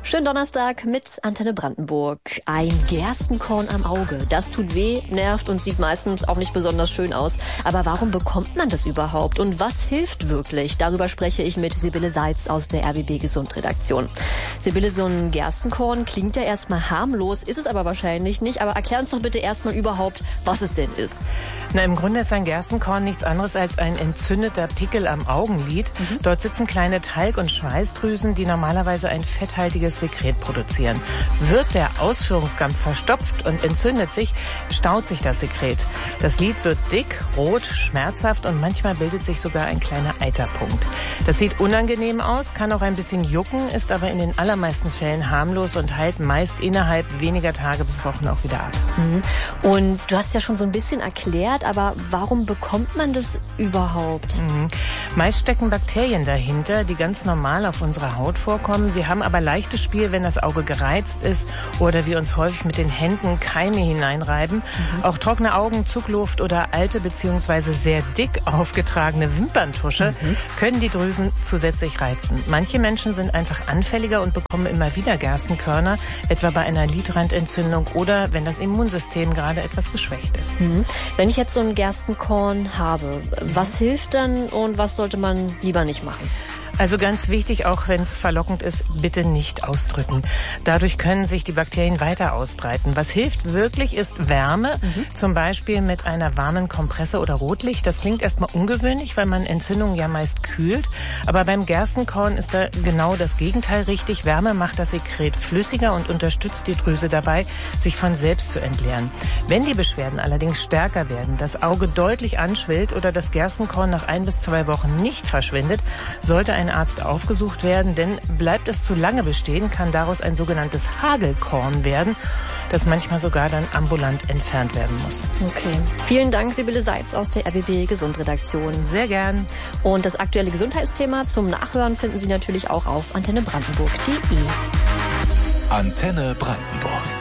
Schönen Donnerstag mit Antenne Brandenburg. Ein Gerstenkorn am Auge. Das tut weh, nervt und sieht meistens auch nicht besonders schön aus. Aber warum bekommt man das überhaupt? Und was hilft wirklich? Darüber spreche ich mit Sibylle Seitz aus der RBB Gesund-Redaktion. Sibylle, so ein Gerstenkorn klingt ja erstmal harmlos, ist es aber wahrscheinlich nicht. Aber erklär uns doch bitte erstmal überhaupt, was es denn ist. Na, im Grunde ist ein Gerstenkorn nichts anderes als ein entzündeter Pickel am Augenlid. Dort sitzen kleine Talg- und Schweißdrüsen, die normalerweise ein fetthaltiges Sekret produzieren. Wird der Ausführungsgang verstopft und entzündet sich, staut sich das Sekret. Das Lid wird dick, rot, schmerzhaft und manchmal bildet sich sogar ein kleiner Eiterpunkt. Das sieht unangenehm aus, kann auch ein bisschen jucken, ist aber in den allermeisten Fällen harmlos und heilt meist innerhalb weniger Tage bis Wochen auch wieder ab. Und du hast ja schon so ein bisschen erklärt, aber warum bekommt man das überhaupt? Meist stecken Bakterien dahinter, die ganz normal auf unserer Haut vorkommen. Sie haben aber leichtes Spiel, wenn das Auge gereizt ist oder wir uns häufig mit den Händen Keime hineinreiben. Auch trockene Augen, Zugluft oder alte bzw. sehr dick aufgetragene Wimperntusche können die Drüsen zusätzlich reizen. Manche Menschen sind einfach anfälliger und bekommen immer wieder Gerstenkörner, etwa bei einer Lidrandentzündung oder wenn das Immunsystem gerade etwas geschwächt ist. Wenn ich jetzt so ein Gerstenkorn habe, was hilft dann und was sollte man lieber nicht machen? Also ganz wichtig, auch wenn es verlockend ist, bitte nicht ausdrücken. Dadurch können sich die Bakterien weiter ausbreiten. Was hilft wirklich, ist Wärme, zum Beispiel mit einer warmen Kompresse oder Rotlicht. Das klingt erstmal ungewöhnlich, weil man Entzündungen ja meist kühlt. Aber beim Gerstenkorn ist da genau das Gegenteil richtig. Wärme macht das Sekret flüssiger und unterstützt die Drüse dabei, sich von selbst zu entleeren. Wenn die Beschwerden allerdings stärker werden, das Auge deutlich anschwillt oder das Gerstenkorn nach 1 bis 2 Wochen nicht verschwindet, sollte ein Arzt aufgesucht werden, denn bleibt es zu lange bestehen, kann daraus ein sogenanntes Hagelkorn werden, das manchmal sogar dann ambulant entfernt werden muss. Okay. Vielen Dank, Sibylle Seitz aus der RBB Gesund-Redaktion. Sehr gern. Und das aktuelle Gesundheitsthema zum Nachhören finden Sie natürlich auch auf antennebrandenburg.de. Antenne Brandenburg.